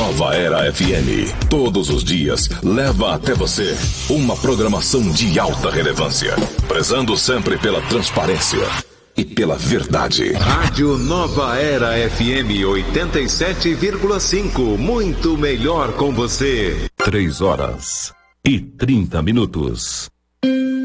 Nova Era FM, todos os dias, leva até você uma programação de alta relevância, prezando sempre pela transparência e pela verdade. Rádio Nova Era FM 87,5, muito melhor com você. 3 horas e 30 minutos.